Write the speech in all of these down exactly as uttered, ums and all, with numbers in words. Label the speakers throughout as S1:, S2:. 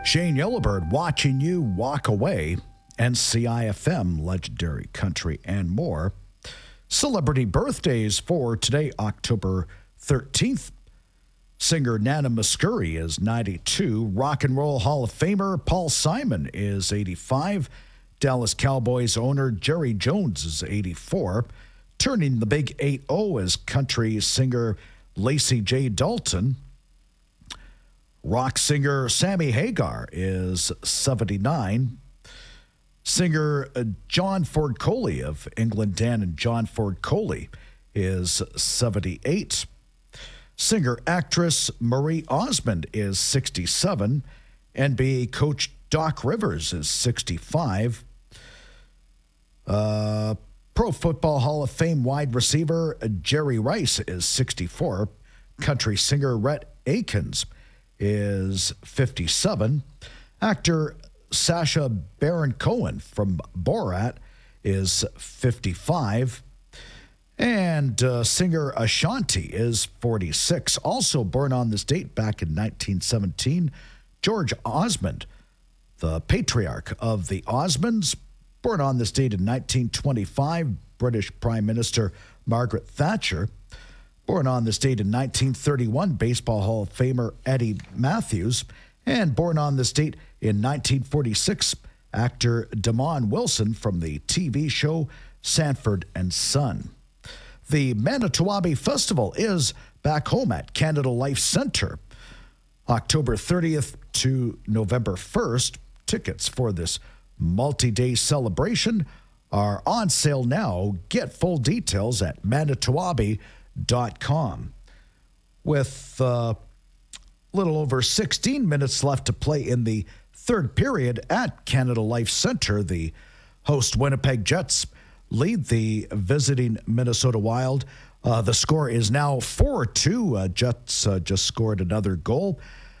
S1: Shane Yellowbird watching you walk away. N C I F M, legendary country and more. Celebrity birthdays for today, October thirteenth. Singer Nana Muscuri is ninety-two. Rock and Roll Hall of Famer Paul Simon is eighty-five. Dallas Cowboys owner Jerry Jones is eighty-four. Turning the big eight oh is country singer Lacey J. Dalton. Rock singer Sammy Hagar is seventy-nine. Singer John Ford Coley of England Dan and John Ford Coley is seventy-eight. Singer-actress Marie Osmond is sixty-seven. N B A coach Doc Rivers is sixty-five. Uh, Pro Football Hall of Fame wide receiver Jerry Rice is sixty-four. Country singer Rhett Akins is fifty-seven. Actor Sacha Baron Cohen from Borat is fifty-five. And uh, singer Ashanti is forty-six. Also born on this date back in nineteen seventeen, George Osmond, the patriarch of the Osmonds. Born on this date in nineteen twenty-five, British Prime Minister Margaret Thatcher. Born on this date in nineteen thirty-one, Baseball Hall of Famer Eddie Matthews. And born on this date in nineteen forty-six, actor Damon Wilson from the T V show Sanford and Son. The Manitowoc Festival is back home at Canada Life Centre, October thirtieth to November first. Tickets for this multi-day celebration are on sale now. Get full details at manitowoc dot com. With a uh, little over sixteen minutes left to play in the third period at Canada Life Centre, the host Winnipeg Jets lead the visiting Minnesota Wild. Uh, the score is now four two. Uh, Jets uh, just scored another goal.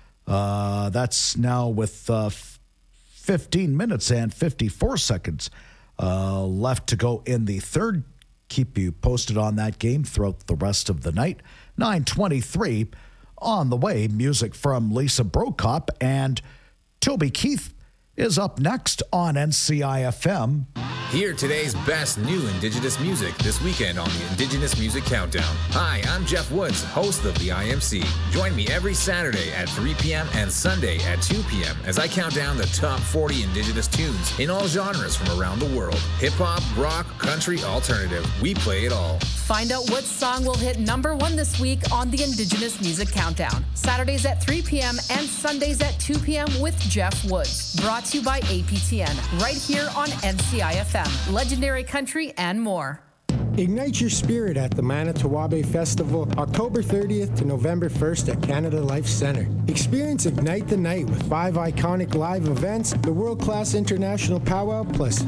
S1: Uh, that's now with uh, fifteen minutes and fifty-four seconds uh, left to go in the third. Keep you posted on that game throughout the rest of the night. nine twenty-three on the way. Music from Lisa Brokop and Toby Keith is up next on N C I F M.
S2: Hear today's best new Indigenous music this weekend on the Indigenous Music Countdown. Hi, I'm Jeff Woods, host of the I M C. Join me every Saturday at three p.m. and Sunday at two p.m. as I count down the top forty Indigenous tunes in all genres from around the world. Hip-hop, rock, country, alternative. We play it all.
S3: Find out what song will hit number one this week on the Indigenous Music Countdown. Saturdays at three p.m. and Sundays at two p.m. with Jeff Woods. Brought to you by A P T N, right here on N C I F M. Legendary country and more.
S4: Ignite your spirit at the Manitowoc Festival, October thirtieth to November first at Canada Life Centre. Experience Ignite the Night with five iconic live events, the world-class international powwow, plus